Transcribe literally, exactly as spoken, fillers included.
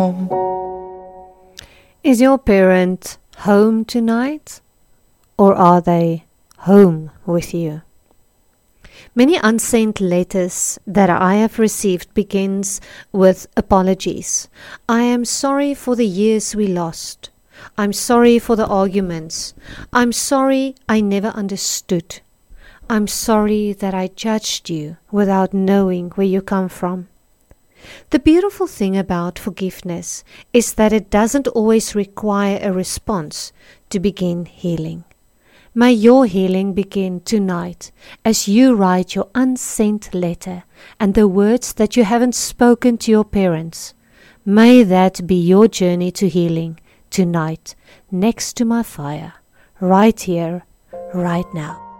Is your parent home tonight, or are they home with you? Many unsent letters that I have received begins with apologies. I am sorry for the years we lost. I'm sorry for the arguments. I'm sorry I never understood. I'm sorry that I judged you without knowing where you come from. The beautiful thing about forgiveness is that it doesn't always require a response to begin healing. May your healing begin tonight as you write your unsent letter and the words that you haven't spoken to your parents. May that be your journey to healing tonight, next to my fire, right here, right now.